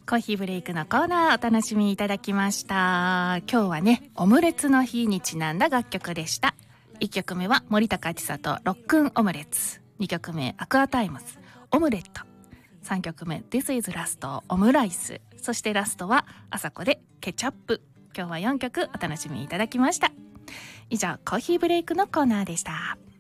コーヒーブレイクのコーナーお楽しみいただきました。今日はね、オムレツの日にちなんだ楽曲でした。1曲目は森高千里ロックンオムレツ、2曲目アクアタイムズオムレット、3曲目 This is Last オムライス、そしてラストはあさこでケチャップ。今日は4曲お楽しみいただきました。以上コーヒーブレイクのコーナーでした。